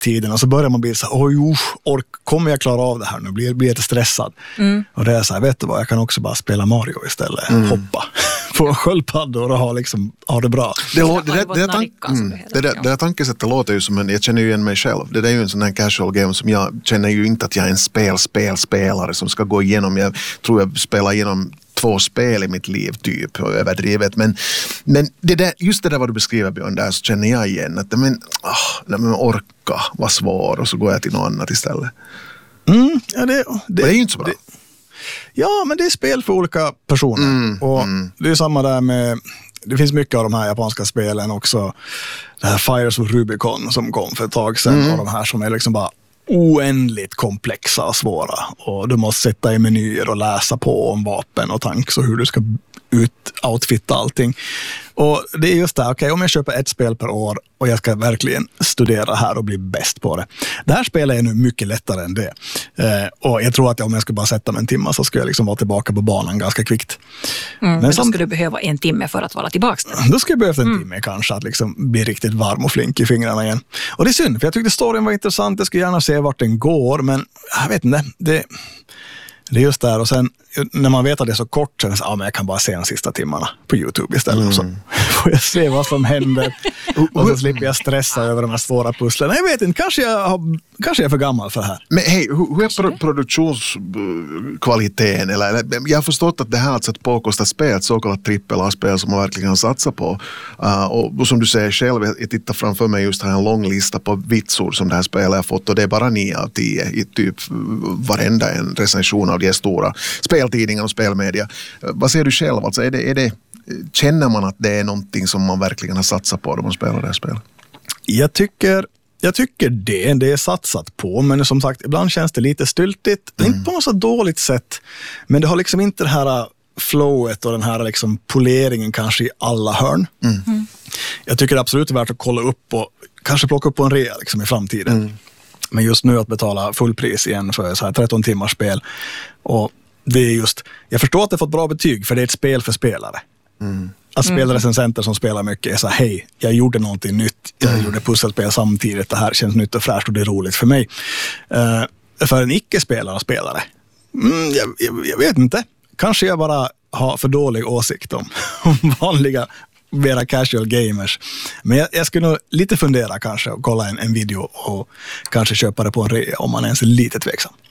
tiden och så börjar man bli så här, kommer jag klara av det här nu? Blir lite stressad. Och det är så här, vet du vad, jag kan också bara spela Mario istället. Hoppa på sköldpaddor och ha det bra. Det där tankesättet låter ju som jag känner ju igen mig själv. Det där är ju en sån här casual game som jag känner ju inte att jag är en spelare som ska gå igenom. Jag tror jag spelar igenom 2 spel i mitt liv typ överdrivet, men just det där vad du beskriver, Björn, där så känner jag igen att men orka var svår och så går jag till något annat istället. Det är ju inte så bra. Ja, men det är spel för olika personer och det är samma där med, det finns mycket av de här japanska spelen också, det här Fires of Rubicon som kom för ett tag sedan och de här som är liksom bara oändligt komplexa och svåra och du måste sätta i menyer och läsa på om vapen och tanks och hur du ska outfitta allting. Och det är just det, okej, om jag köper ett spel per år och jag ska verkligen studera här och bli bäst på det. Det här spelet är nu mycket lättare än det. Och jag tror att om jag skulle bara sätta mig en timme så skulle jag liksom vara tillbaka på banan ganska kvickt. Men då skulle du behöva en timme för att vara tillbaka. Då skulle jag behöva en timme kanske att liksom bli riktigt varm och flink i fingrarna igen. Och det är synd, för jag tyckte storyn var intressant. Jag skulle gärna se vart den går, men jag vet inte, det är just där. Och sen när man vet att det är så kort så är det så, men jag kan bara se de sista timmarna på YouTube istället. Och så får jag se vad som händer. Och så slipper jag stressa över de här svåra pusslen. Jag vet inte, kanske jag är för gammal för det här. Men hej, hur är produktionskvaliteten? Eller, jag har förstått att det här är ett påkostat spel, ett så kallat AAA-spel som man verkligen har satsat på. Och som du säger själv, jag tittar framför mig just här en lång lista på vitsord som det här spelet har fått och det är bara 9 av 10 i typ varenda en recension av de stora speltidningar och spelmedia. Vad säger du själv? Alltså känner man att det är någonting som man verkligen har satsat på när man spelar det här spelet? Jag tycker det är satsat på, men som sagt, ibland känns det lite styltigt. Inte på något så dåligt sätt, men det har liksom inte det här flowet och den här liksom poleringen kanske i alla hörn. Jag tycker det absolut är värt att kolla upp och kanske plocka upp på en rea liksom i framtiden. Men just nu att betala fullpris igen för så här 13 timmars spel. Och det är just, jag förstår att det fått bra betyg för det är ett spel för spelare. Att spelrecensenter som spelar mycket är så här, hej, jag gjorde någonting nytt. Jag gjorde pusselspel samtidigt. Det här känns nytt och fräscht och det är roligt för mig. För en icke-spelare. Jag vet inte. Kanske jag bara har för dålig åsikt om vanliga mera casual gamers. Men jag skulle nog lite fundera kanske och kolla en video och kanske köpa det på en rea om man ens är lite tveksam.